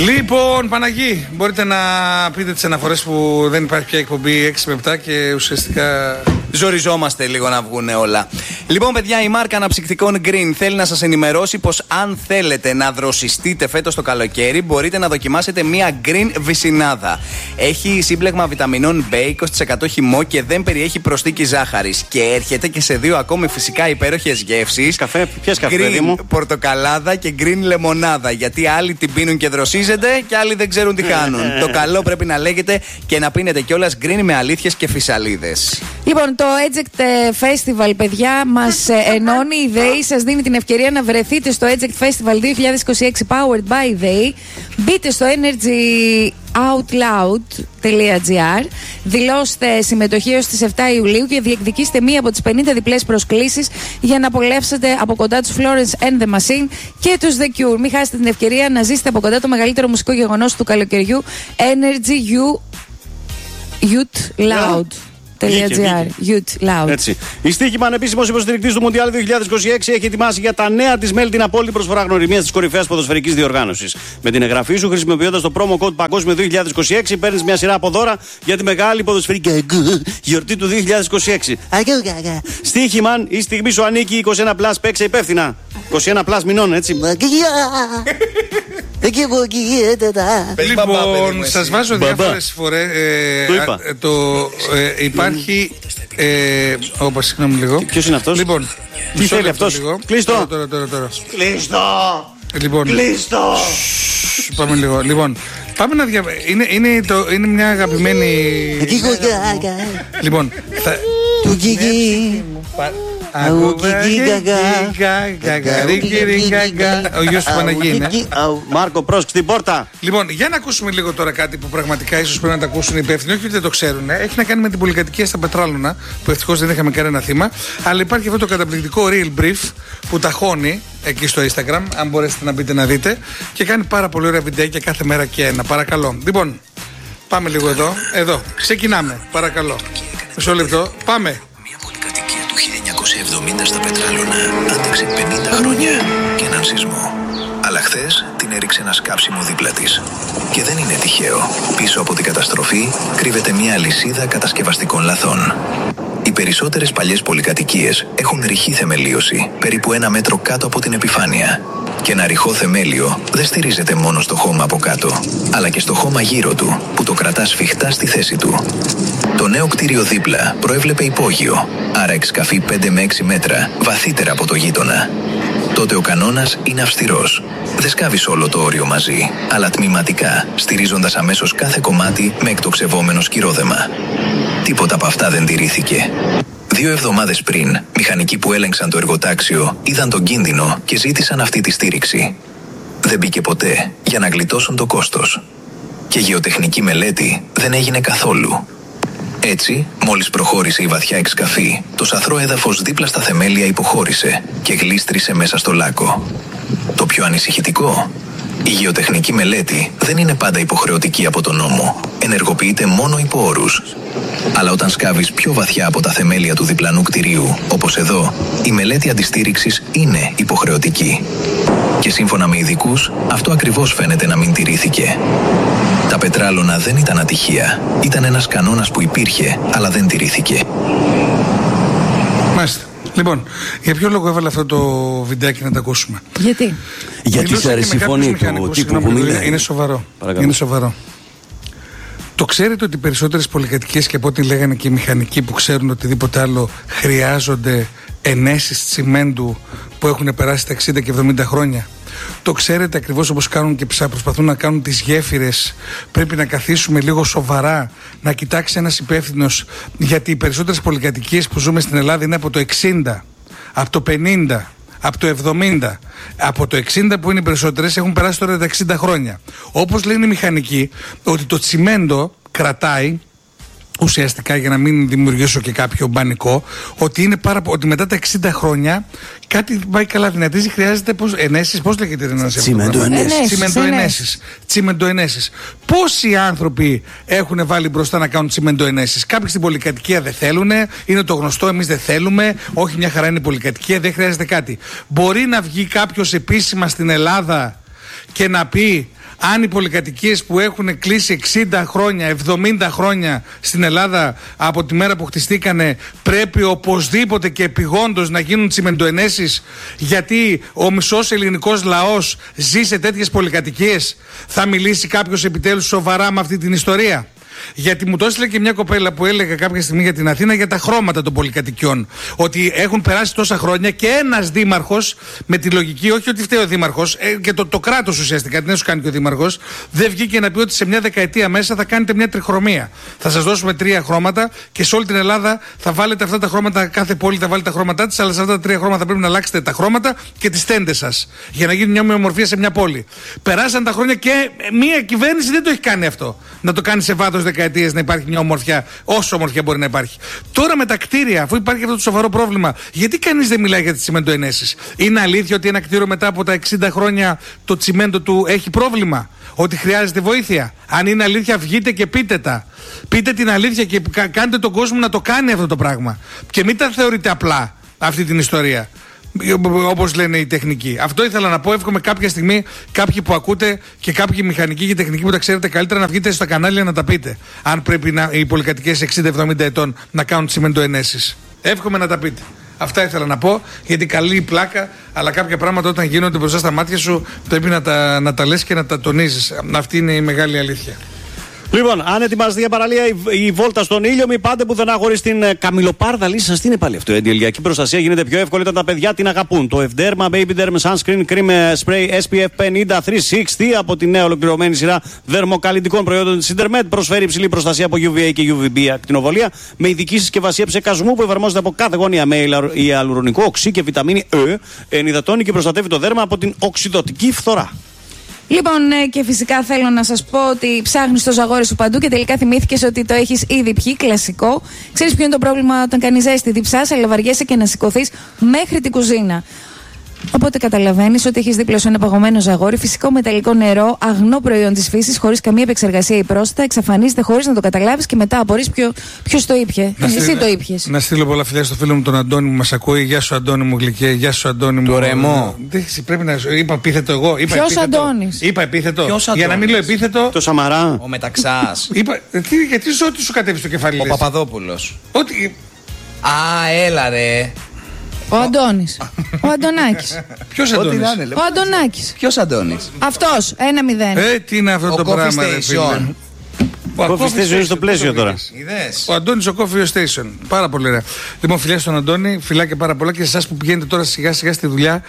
Λοιπόν, Παναγί, μπορείτε να πείτε τις αναφορές που δεν υπάρχει πια εκπομπή 6 με 7 και ουσιαστικά ζοριζόμαστε λίγο να βγουν όλα. Λοιπόν, παιδιά, η μάρκα αναψυκτικών Green θέλει να σας ενημερώσει πως αν θέλετε να δροσιστείτε φέτος το καλοκαίρι, μπορείτε να δοκιμάσετε μία Green βυσσινάδα. Έχει σύμπλεγμα βιταμινών B, 20% χυμό και δεν περιέχει προσθήκη ζάχαρης. Και έρχεται και σε 2 ακόμη φυσικά υπέροχες γεύσεις. Καφέ, ποιες καφέ, Green μου? πορτοκαλάδα και Green λεμονάδα. Γιατί άλλοι την πίνουν και δροσίζεται και άλλοι δεν ξέρουν τι κάνουν. Το καλό πρέπει να λέγεται και να πίνετε κιόλας Green με αλήθειες και φυσαλίδες. Λοιπόν, το Eject Festival, παιδιά, μας ενώνει η ΔΕΗ. Σας δίνει την ευκαιρία να βρεθείτε στο Eject Festival 2026 Powered by ΔΕΗ. Μπείτε στο energyoutloud.gr, δηλώστε συμμετοχή ως τις 7 Ιουλίου και διεκδικήστε μία από τις 50 διπλές προσκλήσεις για να απολαύσετε από κοντά τους Florence and the Machine και τους The Cure. Μην χάσετε την ευκαιρία να ζήσετε από κοντά το μεγαλύτερο μουσικό γεγονός του καλοκαιριού, energyoutloud.gr. Έτσι. Η Στίχημαν, επίσημος υποστηρικτής του Μουντιάλ 2026, έχει ετοιμάσει για τα νέα της μέλη την απόλυτη προσφορά γνωριμίας της κορυφαίας ποδοσφαιρικής διοργάνωσης. Με την εγγραφή σου, χρησιμοποιώντας το promo code Παγκόσμιο 2026, παίρνεις μια σειρά από δώρα για τη μεγάλη ποδοσφαιρική γιορτή του 2026. Στίχημαν, η στιγμή σου ανήκει. 21+, παίξε υπεύθυνα. 21+ μηνών, έτσι. Λοιπόν, σας βάζω διάφορες φορές. Υπάρχει. Όπα, συγγνώμη λίγο. Ποιος είναι αυτός? Λοιπόν, τι θέλει αυτός? Κλείστο. Κλείστο. Λοιπόν, κλείστο. Πάμε λίγο. Λοιπόν, πάμε να είναι μια αγαπημένη. Λοιπόν, ο γιος του Παναγί είναι. Μάρκο, πρόσεξε την πόρτα. Λοιπόν, για να ακούσουμε λίγο τώρα κάτι που πραγματικά ίσως πρέπει να τα ακούσουν οι υπεύθυνοι, όχι ότι δεν το ξέρουν. Έχει να κάνει με την πολυκατοικία στα Πετράλωνα, που ευτυχώς δεν είχαμε κανένα θύμα. Αλλά υπάρχει αυτό το καταπληκτικό real brief που ταχώνει εκεί στο Instagram, αν μπορέσετε να μπείτε να δείτε. Και κάνει πάρα πολύ ωραία βιντεάκια κάθε μέρα και ένα. Παρακαλώ. Λοιπόν, πάμε λίγο εδώ. Εδώ. Ξεκινάμε. Παρακαλώ. Μισό λεπτό. Πάμε. 1970 στα Πετράλωνα άντεξε 50 χρόνια και έναν σεισμό. Αλλά χθες την έριξε ένα σκάψιμο δίπλα της. Και δεν είναι τυχαίο. Πίσω από την καταστροφή κρύβεται μια αλυσίδα κατασκευαστικών λαθών. Οι περισσότερες παλιές πολυκατοικίες έχουν ρηχή θεμελίωση, περίπου 1 μέτρο κάτω από την επιφάνεια. Και ένα ρηχό θεμέλιο δεν στηρίζεται μόνο στο χώμα από κάτω, αλλά και στο χώμα γύρω του, που το κρατά σφιχτά στη θέση του. Το νέο κτίριο δίπλα προέβλεπε υπόγειο, άρα εξκαφή 5 με 6 μέτρα, βαθύτερα από το γείτονα. Τότε ο κανόνας είναι αυστηρός. Δεν σκάβεις όλο το όριο μαζί, αλλά τμηματικά, στηρίζοντας αμέσως κάθε κομμάτι με εκτοξευόμενο σκυρόδεμα. Τίποτα από αυτά δεν τηρήθηκε. 2 εβδομάδες πριν, μηχανικοί που έλεγξαν το εργοτάξιο είδαν τον κίνδυνο και ζήτησαν αυτή τη στήριξη. Δεν μπήκε ποτέ για να γλιτώσουν το κόστος. Και γεωτεχνική μελέτη δεν έγινε καθόλου. Έτσι, μόλις προχώρησε η βαθιά εξκαφή, το σαθρό έδαφος δίπλα στα θεμέλια υποχώρησε και γλίστρισε μέσα στο λάκκο. Το πιο ανησυχητικό, η γεωτεχνική μελέτη δεν είναι πάντα υποχρεωτική από τον νόμο. Ενεργοποιείται μόνο υπό όρους. Αλλά όταν σκάβεις πιο βαθιά από τα θεμέλια του διπλανού κτηρίου, όπως εδώ, η μελέτη αντιστήριξης είναι υποχρεωτική. Και σύμφωνα με ειδικούς, αυτό ακριβώς φαίνεται να μην τηρήθηκε. Τα Πετράλωνα δεν ήταν ατυχία. Ήταν ένας κανόνας που υπήρχε, αλλά δεν τηρήθηκε. Μάλιστα. Λοιπόν, για ποιο λόγο έβαλα αυτό το βιντεάκι να το ακούσουμε? Γιατί σε αρέσει η φωνή του τύπου που μιλάει. Είναι σοβαρό. Είναι σοβαρό. Το ξέρετε ότι οι περισσότερες πολυκατοικίες, και από ό,τι λέγανε και οι μηχανικοί που ξέρουν οτιδήποτε άλλο, χρειάζονται ενέσεις τσιμέντου που έχουν περάσει τα 60 και 70 χρόνια? Το ξέρετε ακριβώς όπως κάνουν και προσπαθούν να κάνουν τις γέφυρες? Πρέπει να καθίσουμε λίγο σοβαρά, να κοιτάξει ένας υπεύθυνος, γιατί οι περισσότερες πολυκατοικίες που ζούμε στην Ελλάδα είναι από το 60, από το 50, από το 70. Από το 60 που είναι οι περισσότερες έχουν περάσει τώρα τα 60 χρόνια. Όπως λένε οι μηχανικοί, ότι το τσιμέντο κρατάει, ουσιαστικά, για να μην δημιουργήσω και κάποιο μπανικό, ότι μετά τα 60 χρόνια κάτι πάει καλά, δυνατίζει, χρειάζεται ενέσεις, πώς λέγεται? Τσιμεντοενέσεις. Πόσοι άνθρωποι έχουν βάλει μπροστά να κάνουν τσιμεντοενέσεις? Κάποιοι στην πολυκατοικία δεν θέλουν, είναι το γνωστό, εμείς δεν θέλουμε, όχι, μια χαρά είναι η πολυκατοικία, δεν χρειάζεται κάτι. Μπορεί να βγει κάποιος επίσημα στην Ελλάδα και να πει: αν οι πολυκατοικίες που έχουν κλείσει 60 χρόνια, 70 χρόνια στην Ελλάδα από τη μέρα που χτιστήκανε πρέπει οπωσδήποτε και επιγόντως να γίνουν τσιμεντοενέσεις, γιατί ο μισός ελληνικός λαός ζει σε τέτοιες πολυκατοικίες? Θα μιλήσει κάποιος επιτέλους σοβαρά με αυτή την ιστορία? Γιατί μου το έστειλε και μια κοπέλα που έλεγε κάποια στιγμή για την Αθήνα για τα χρώματα των πολυκατοικιών. Ότι έχουν περάσει τόσα χρόνια και ένας δήμαρχος, με τη λογική, όχι ότι φταίει ο δήμαρχος, και το κράτος ουσιαστικά, τι να σου κάνει και ο δήμαρχος, δεν βγήκε να πει ότι σε μια δεκαετία μέσα θα κάνετε μια τριχρωμία. Θα σας δώσουμε 3 χρώματα και σε όλη την Ελλάδα θα βάλετε αυτά τα χρώματα. Κάθε πόλη θα βάλει τα χρώματά της, αλλά σε αυτά τα 3 χρώματα θα πρέπει να αλλάξετε τα χρώματα και τις τέντες σας. Για να γίνει μια ομοιομορφία σε μια πόλη. Περάσαν τα χρόνια και μια κυβέρνηση δεν το έχει κάνει αυτό. Να το κάνει σε βάθος δεκαετίες, να υπάρχει μια ομορφιά, όσο ομορφιά μπορεί να υπάρχει. Τώρα με τα κτίρια, αφού υπάρχει αυτό το σοβαρό πρόβλημα, γιατί κανείς δεν μιλάει για τις τσιμεντοενέσεις? Είναι αλήθεια ότι ένα κτίριο μετά από τα 60 χρόνια το τσιμέντο του έχει πρόβλημα? Ότι χρειάζεται βοήθεια? Αν είναι αλήθεια, βγείτε και πείτε τα. Πείτε την αλήθεια και κάντε τον κόσμο να το κάνει αυτό το πράγμα. Και μην τα θεωρείτε απλά αυτή την ιστορία, όπως λένε οι τεχνικοί. Αυτό ήθελα να πω. Εύχομαι κάποια στιγμή κάποιοι που ακούτε και κάποιοι μηχανικοί και τεχνικοί που τα ξέρετε καλύτερα να βγείτε στα κανάλια να τα πείτε. Αν πρέπει οι πολυκατοικίες 60-70 ετών να κάνουν τσιμεντοενέσεις. Εύχομαι να τα πείτε. Αυτά ήθελα να πω, γιατί καλή η πλάκα, αλλά κάποια πράγματα όταν γίνονται μπροστά στα μάτια σου πρέπει να τα λες και να τα τονίζεις. Αυτή είναι η μεγάλη αλήθεια. Λοιπόν, αν ετοιμάζετε για παραλία η βόλτα στον ήλιο, μη πάτε πουθενά χωρίς την καμιλοπάρδα λύση σας. Τι είναι πάλι αυτό? Η ηλιακή προστασία γίνεται πιο εύκολη όταν τα παιδιά την αγαπούν. Το Ευδέρμα Baby Derm Sunscreen Cream Spray SPF 50 360 από τη νέα ολοκληρωμένη σειρά δερμοκαλλιτικών προϊόντων της Intermed προσφέρει υψηλή προστασία από UVA και UVB ακτινοβολία με ειδική συσκευασία ψεκασμού που εφαρμόζεται από κάθε γωνία με ιαλουρονικό οξύ και βιταμίνη E. Ενυδατώνει και προστατεύει το δέρμα από την οξυδωτική φθορά. Λοιπόν, και φυσικά θέλω να σας πω ότι ψάχνεις το ζαγόρι σου παντού και τελικά θυμήθηκες ότι το έχεις ήδη πιει, κλασικό. Ξέρεις ποιο είναι το πρόβλημα όταν κάνεις ζέστη? Διψάς, αλλά βαριέσαι και να σηκωθείς μέχρι την κουζίνα. Οπότε καταλαβαίνεις ότι έχεις δίπλα σου ένα παγωμένο ζαγόρι, φυσικό μεταλλικό νερό, αγνό προϊόν της φύσης, χωρίς καμία επεξεργασία ή πρόσθετα, εξαφανίζεται χωρίς να το καταλάβεις και μετά απορείς ποιος το ήπιε. Εσύ το ήπιες. Να στείλω πολλά φιλιά στο φίλο μου τον Αντώνη που μας ακούει. Γεια σου Αντώνη μου γλυκέ, γεια σου Αντώνη μου. Το ρεμό. Πρέπει να είπα επίθετο εγώ. Ποιος Αντώνης? Είπα επίθετο. Για να μην λέω επίθετο. Το Σαμαρά. Ο Μεταξάς. Γιατί ό,τι σου κατέβει στο κεφάλι. Ο Παπαδόπουλος. Ότι. Α, έλα ρε. Ο Αντώνης. Ο Αντωνάκης. Ποιος Αντώνης? Ο Αντωνάκης. Ποιος Αντώνης? Αυτός. 1-0. Τι είναι αυτό το πράγμα, ρε φίλε? Ο Coffee Station είναι στο πλαίσιο τώρα. Ο Αντώνης ο Coffee Station. Πάρα πολύ ωραία. Λοιπόν, φιλιά στον Αντώνη, φιλάκια πάρα πολλά και σε εσάς που πηγαίνετε τώρα σιγά σιγά στη δουλειά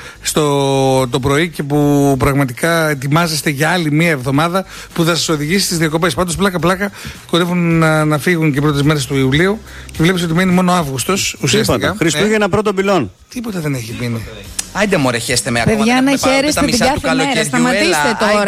το πρωί και που πραγματικά ετοιμάζεστε για άλλη μία εβδομάδα που θα σας οδηγήσει στις διακοπές. Πάντως, πλάκα-πλάκα κοντεύουν να φύγουν και οι πρώτες μέρες του Ιουλίου και βλέπεις ότι μένει μόνο Αύγουστος ουσιαστικά. Χριστούγεννα πρώτο πυλών. Τίποτα δεν έχει μείνει. Άιντε μωρέ, χέστε με ακόμα. Παιδιά, να χαίρεστε την κάθε μέρα. Σταματήστε τώρα.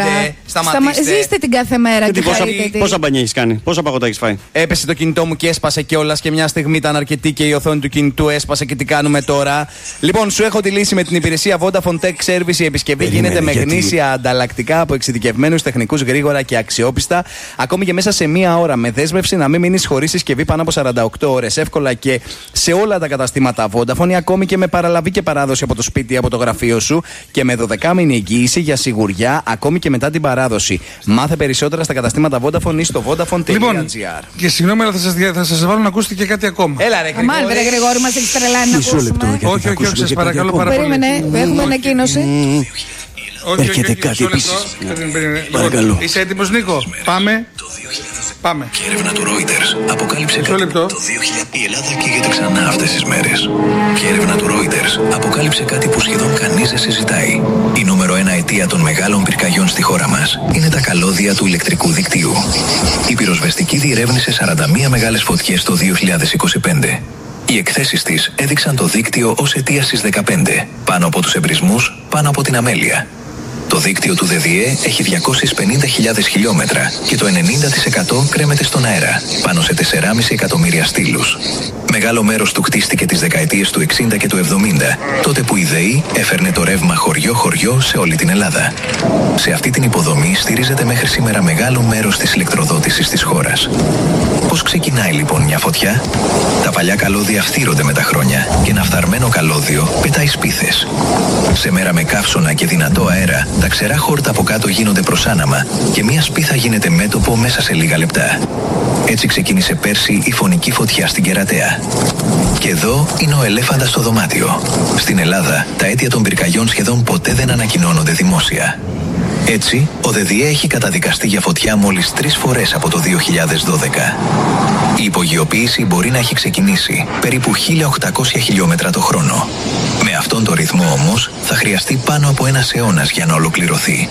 Ζήστε την κάθε μέρα. Πόσα μπανιά έχεις κάνει, πόσα παγωτά έχεις φάει? Έπεσε το κινητό μου και έσπασε κιόλας και μια στιγμή ήταν αρκετή και η οθόνη του κινητού έσπασε και τι κάνουμε τώρα? Λοιπόν, σου έχω τη λύση με την υπηρεσία Vodafone Tech Service. Η επισκευή γίνεται με γνήσια ανταλλακτικά από εξειδικευμένους τεχνικούς, γρήγορα και αξιόπιστα. Ακόμη και μέσα σε μία ώρα με δέσμευση να μην μείνεις χωρίς συσκευή πάνω από 48 ώρες. Εύκολα και σε όλα τα καταστήματα Vodafone, ακόμη και με παραλαβή και παράδοση από το σπίτι, από το γραφείο σου και με 12μηνη εγγύηση για σιγουριά ακόμη και μετά την παράδοση. Μάθε περισσότερα στα καταστήματα Vodafone ή στο vodafone.gr. Λοιπόν, και συγγνώμη, αλλά θα σας βάλω να ακούσετε και κάτι ακόμα. Έλα ρε Γρηγόρη, μας έχεις τρελάνει να ακούσουμε. Όχι, σας παρακαλώ πάρα πολύ. Περίμενε, έχουμε ανακοίνωση. Έρχεται κάτι επίσης. Παρακαλώ. Είσαι έτοιμος, Νίκο? Πάμε. Και έρευνα του Reuters αποκάλυψε κάτι. λεπτό. Η Ελλάδα καίγεται ξανά αυτές τις μέρες. Και έρευνα του Reuters αποκάλυψε κάτι που σχεδόν κανείς δεν συζητάει. Η νούμερο 1 αιτία των μεγάλων πυρκαγιών στη χώρα μας είναι τα καλώδια του ηλεκτρικού δικτύου. Η πυροσβεστική διερεύνησε 41 μεγάλες φωτιές το 2025. Οι εκθέσεις της έδειξαν το δίκτυο ως αιτία στις 15, πάνω από τους εμπρισμούς, πάνω από την αμέλεια. Το δίκτυο του ΔΔΕ έχει 250.000 χιλιόμετρα και το 90% κρέμεται στον αέρα, πάνω σε 4,5 εκατομμύρια στήλους. Μεγάλο μέρος του κτίστηκε τις δεκαετίες του 60 και του 70, τότε που η ΔΕΗ έφερνε το ρεύμα χωριό-χωριό σε όλη την Ελλάδα. Σε αυτή την υποδομή στηρίζεται μέχρι σήμερα μεγάλο μέρος της ηλεκτροδότησης της χώρας. Πώς ξεκινάει λοιπόν μια φωτιά? Τα παλιά καλώδια φθύρονται με τα χρόνια και ένα φθαρμένο καλώδιο πετάει σπίθες. Σε μέρα με καύσωνα και δυνατό αέρα, τα ξερά χόρτα από κάτω γίνονται προσάναμα και μια σπίθα γίνεται μέτωπο μέσα σε λίγα λεπτά. Έτσι ξεκίνησε πέρσι η φωνική φωτιά στην Κερατέα. Και εδώ είναι ο ελέφαντας στο δωμάτιο. Στην Ελλάδα, τα αίτια των πυρκαγιών σχεδόν ποτέ δεν ανακοινώνονται δημόσια. Έτσι, ο ΔΔΕ έχει καταδικαστεί για φωτιά μόλις 3 φορές από το 2012. Η υπογειοποίηση μπορεί να έχει ξεκινήσει περίπου 1.800 χιλιόμετρα το χρόνο. Με αυτόν τον ρυθμό όμως θα χρειαστεί πάνω από ένας αιώνας για να ολοκληρωθεί.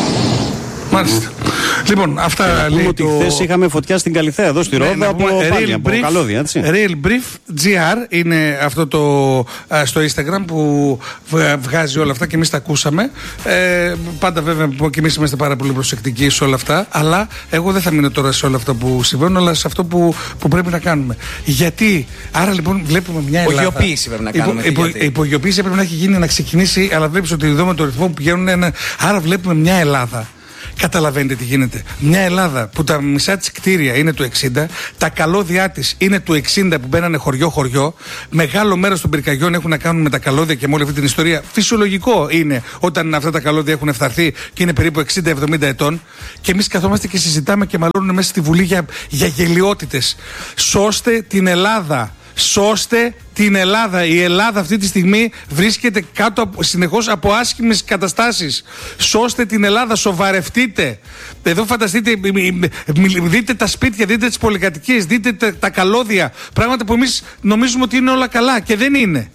Μάλιστα. Λοιπόν, αυτά λέει ότι χθες είχαμε φωτιά στην Καλιθέα, εδώ στη Ρόδα, από καλώδια, έτσι. Real Brief GR είναι αυτό το στο Instagram που βγάζει όλα αυτά και εμείς τα ακούσαμε. Πάντα βέβαια και εμείς είμαστε πάρα πολύ προσεκτικοί σε όλα αυτά, αλλά εγώ δεν θα μείνω τώρα σε όλα αυτά που συμβαίνουν, αλλά σε αυτό που πρέπει να κάνουμε. Γιατί, άρα λοιπόν βλέπουμε μια Ελλάδα. Υπογειοποίηση πρέπει να κάνουμε. Υπογειοποίηση πρέπει να έχει γίνει, να ξεκινήσει, αλλά βλέπεις ότι εδώ με το ρυθμό που πηγαίνουν, άρα βλέπουμε μια Ελλάδα. Καταλαβαίνετε τι γίνεται. Μια Ελλάδα που τα μισά της κτίρια είναι του 60, τα καλώδια της είναι του 60 που μπαίνανε χωριό-χωριό. Μεγάλο μέρος των πυρκαγιών έχουν να κάνουν με τα καλώδια και με όλη αυτή την ιστορία. Φυσιολογικό είναι όταν αυτά τα καλώδια έχουν φθαρθεί και είναι περίπου 60-70 ετών. Και εμείς καθόμαστε και συζητάμε και μαλώνουμε μέσα στη Βουλή για γελιότητες. Σώστε την Ελλάδα. Σώστε την Ελλάδα. Η Ελλάδα αυτή τη στιγμή βρίσκεται κάτω συνεχώς από άσχημες καταστάσεις. Σώστε την Ελλάδα, σοβαρευτείτε. Εδώ φανταστείτε, δείτε τα σπίτια, δείτε τις πολυκατοικίες, δείτε τα καλώδια. Πράγματα που εμείς νομίζουμε ότι είναι όλα καλά και δεν είναι.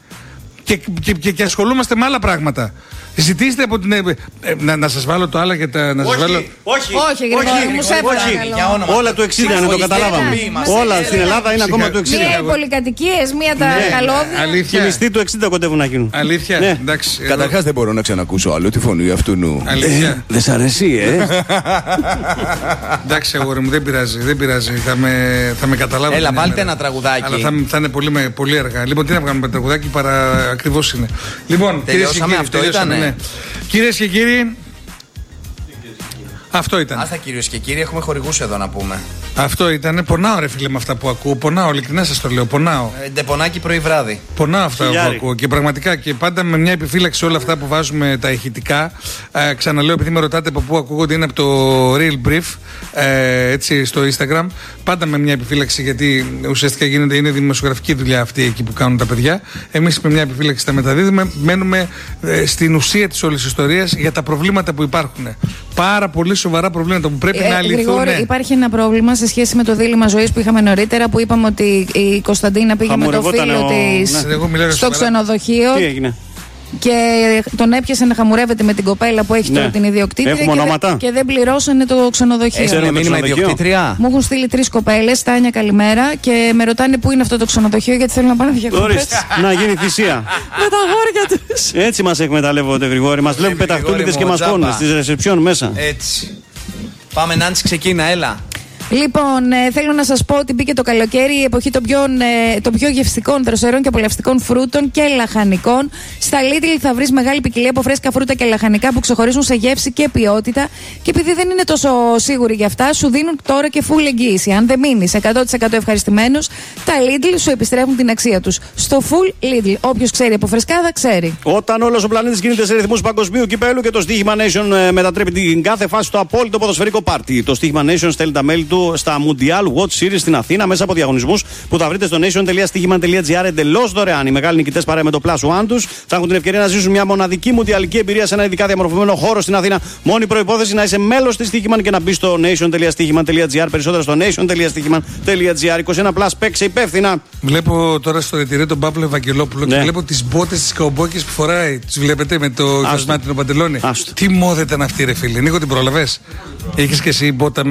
Και ασχολούμαστε με άλλα πράγματα. Ζητήστε από την. Να σας βάλω το άλλα για τα. Όχι, Γρηγόρη, μου σε εύχομαι. Όλα του 60 είναι, το καταλάβαμε. Όλα στην Ελλάδα είναι ακόμα του 60. Μία οι πολυκατοικίες, μία τα καλώδια. Αλήθεια. Και μισθοί του 60 κοντεύουν να γίνουν. Αλήθεια. Εντάξει. Καταρχάς δεν μπορώ να ξανακούσω άλλο τη φωνή αυτού νου. Αλήθεια. Δεν σ' αρέσει, Εντάξει, αγόρι μου, δεν πειράζει. Θα με καταλάβω. Έλα, βάλτε ένα τραγουδάκι. Αλλά θα είναι πολύ αργά. Λοιπόν, τι να βγάλουμε τραγουδάκι, παρά ακριβώς είναι. Λοιπόν, τελειώσαμε, αυτό ήταν. Κυρίες και κύριοι, αυτό ήταν. Άστα κυρίες και κύριοι, έχουμε χορηγούς εδώ να πούμε. Αυτό ήταν. Πονάω ρε φίλε με αυτά που ακούω. Πονάω, ειλικρινά σας το λέω. Πονάω. Ντεπονάκι πρωί βράδυ. Πονάω αυτά που ακούω. Και πραγματικά και πάντα με μια επιφύλαξη όλα αυτά που βάζουμε τα ηχητικά. Ξαναλέω, επειδή με ρωτάτε από πού ακούγονται, είναι από το Real Brief. Έτσι στο Instagram. Πάντα με μια επιφύλαξη, γιατί ουσιαστικά είναι δημοσιογραφική δουλειά αυτή εκεί που κάνουν τα παιδιά. Εμείς με μια επιφύλαξη τα μεταδίδουμε. Μένουμε στην ουσία της όλης ιστορίας για τα προβλήματα που υπάρχουν. Πάρα πολύ σοβαρά προβλήματα που πρέπει να λυθούν. Γρηγόρη, υπάρχει ένα πρόβλημα σε σχέση με το δίλημμα ζωής που είχαμε νωρίτερα, που είπαμε ότι η Κωνσταντίνα πήγε με το φίλο της στο ξενοδοχείο. Τι έγινε? Και τον έπιασε να χαμουρεύεται με την κοπέλα που έχει τώρα την ιδιοκτήτρια και δεν πληρώσανε το ξενοδοχείο. Έχει μήνυμα ιδιοκτήτρια. Μου έχουν στείλει 3 κοπέλες, Τάνια καλημέρα, και με ρωτάνε πού είναι αυτό το ξενοδοχείο γιατί θέλουν να πάνε διακοπές. Να γίνει θυσία. Με τα αγόρια τους. Έτσι μας εκμεταλλεύονται, Γρηγόρη. Μας βλέπουν πεταχτούλιδες και μας πόνουν στις ρεσεψιόν μέσα. Έτσι. Πάμε, Νάντσι, ξεκίνα, έλα. Λοιπόν, θέλω να σας πω ότι μπήκε το καλοκαίρι, η εποχή των πιο γευστικών, δροσερών και απολαυστικών φρούτων και λαχανικών. Στα Lidl θα βρεις μεγάλη ποικιλία από φρέσκα φρούτα και λαχανικά που ξεχωρίζουν σε γεύση και ποιότητα. Και επειδή δεν είναι τόσο σίγουροι για αυτά, σου δίνουν τώρα και full εγγύηση. Αν δεν μείνεις 100% ευχαριστημένος, τα Lidl σου επιστρέφουν την αξία τους. Στο full Lidl. Όποιος ξέρει από φρεσκάδα, ξέρει. Όταν όλος ο πλανήτης γίνεται σε ρυθμούς παγκοσμίου κυπέλου και το στοίχημα Nation μετατρέπει την κάθε φάση στο απόλυτο ποδοσφαιρικό πάρτι. Το στοίχημα Nation στέλνει τα μέλη του στα Mundial Watch Series στην Αθήνα μέσα από διαγωνισμούς που θα βρείτε στο nation.stichiman.gr εντελώς δωρεάν. Οι μεγάλοι νικητές παρέα με το Plus One τους θα έχουν την ευκαιρία να ζήσουν μια μοναδική μουντιαλική εμπειρία σε ένα ειδικά διαμορφωμένο χώρο στην Αθήνα. Μόνη προϋπόθεση να είσαι μέλος της Stichiman και να μπει στο nation.stichiman.gr. Περισσότερα στο nation.stichiman.gr. 21+, παίξε υπεύθυνα. Βλέπω τώρα στο ρετυρέ τον Παύλο Ευαγγελόπουλο και βλέπω τις μπότες της καουμπόκης που φοράει. Τις βλέπετε με το χασμάτινο παντελόνι. Τι μόδα ήταν αυτή, ρε φίλε. Νίκο, την πρόλαβες? Είχες και εσύ μπότα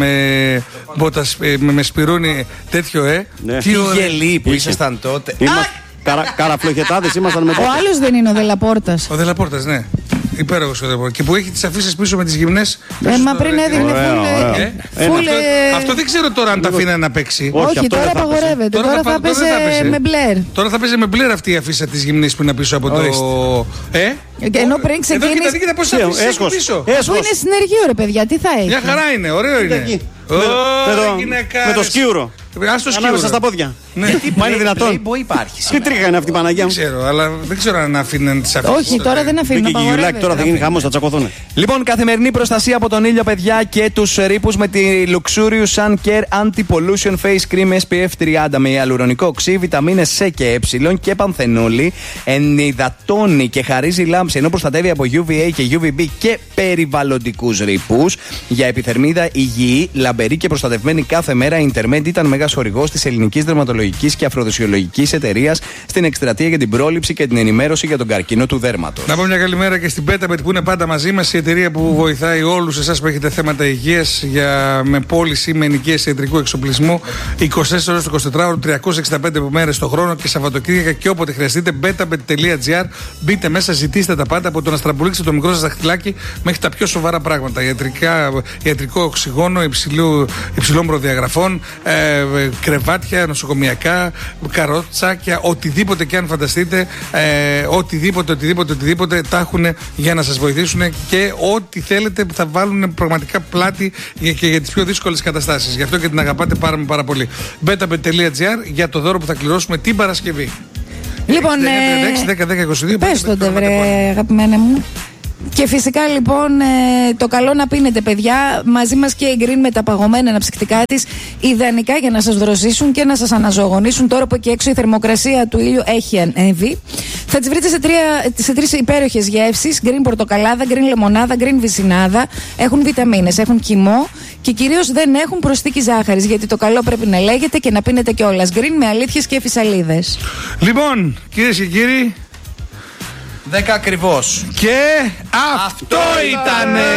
με σπυρούνι τέτοιο, Τι γελί που ήσασταν τότε. Καραφλοχετάδες ήμασταν με τότε. Ο άλλος δεν είναι ο Δελαπόρτας. Ο Δελαπόρτας, ναι. Υπέροχος ο Δελαπόρτας. Και που έχει τις αφήσεις πίσω με τις γυμνές. Μα πριν έδινε φούλε. Αυτό δεν ξέρω τώρα αν τα αφήνανε να παίξει. Όχι, τώρα απαγορεύεται. Τώρα θα παίζει με μπλερ. Τώρα θα παίζει με μπλερ αυτή η αφίσα της γυμνής που είναι πίσω από το. Ενώ πριν ξεκίνησε. Κοίτα πώς αφήσεις πίσω. Αφού είναι συνεργείο, ρε παιδιά, τι θα έχει. Μια χαρά είναι, ωραίο είναι. Με το σκιούρο. Ανάμεσα στα πόδια. Ναι. Γιατί Μα είναι δυνατόν? Playboy υπάρχει Τι σήμερα. τρίχα είναι αυτή η Παναγία Δεν μου. ξέρω, αλλά δεν ξέρω αν αφήνουν τις αφήσεις. Όχι, τώρα δεν αφήνουν. Μπήκε και η Γιουλάκη, τώρα θα γίνει χαμός, θα τσακωθούν. Λοιπόν, καθημερινή προστασία από τον ήλιο, παιδιά, και τους ρήπους με τη Luxurious Sun Care Anti-Pollution Face Cream SPF 30 με ιαλουρονικό οξύ, βιταμίνες C και E και πανθενόλη. Ενυδατώνει και χαρίζει λάμψη, ενώ προστατεύει από UVA και UVB και περιβαλλοντικούς ρήπους. Για επιθερμίδα υγιή, λαμπερή και προστατευμένη κάθε μέρα, η Intermed ήταν μέγας χορηγός της Ελληνικής Δερματολογικής και Αφροδοσιολογικής Εταιρείας στην εκστρατεία για την πρόληψη και την ενημέρωση για τον καρκίνο του δέρματος. Να πω μια καλημέρα και στην Betabet που είναι πάντα μαζί μας, η εταιρεία που βοηθάει όλους εσάς που έχετε θέματα υγείας με πώληση με ενοικίαση ιατρικού εξοπλισμού 24 ώρες το 24ωρο, 365 μέρες το χρόνο και Σαββατοκύριακα και όποτε χρειαστείτε. Betabet.gr. Μπείτε μέσα, ζητήστε τα πάντα από το να στραμπουλήξετε το μικρό σας δαχτυλάκι μέχρι τα πιο σοβαρά πράγματα. Ιατρικό οξυγόνο υψηλών προδιαγραφών, κρεβάτια, νοσοκομιακά, καρότσάκια, οτιδήποτε και αν φανταστείτε, οτιδήποτε τα έχουν για να σας βοηθήσουν και ό,τι θέλετε που θα βάλουν πραγματικά πλάτη και για τις πιο δύσκολες καταστάσεις. Γι' αυτό και την αγαπάτε πάρα πολύ. Betabet.gr για το δώρο που θα κληρώσουμε την Παρασκευή. Λοιπόν, 10-10-22. πες τον βρε, αγαπημένα μου. Και φυσικά λοιπόν το καλό να πίνετε, παιδιά. Μαζί μας και η Green με τα παγωμένα αναψυκτικά της, ιδανικά για να σας δροσίσουν και να σας αναζωογονήσουν. Τώρα που εκεί έξω η θερμοκρασία του ήλιου έχει ανέβει. Θα τις βρείτε σε τρεις υπέροχες γεύσεις: Green πορτοκαλάδα, Green λεμονάδα, Green βυσσινάδα. Έχουν βιταμίνες, έχουν κιμό και κυρίως δεν έχουν προσθήκη ζάχαρης. Γιατί το καλό πρέπει να λέγεται και να πίνετε κιόλας. Green με αλήθειες και φυσαλίδες. Λοιπόν, κυρίες και κύριοι, 10 ακριβώς. και αυτό ήτανε.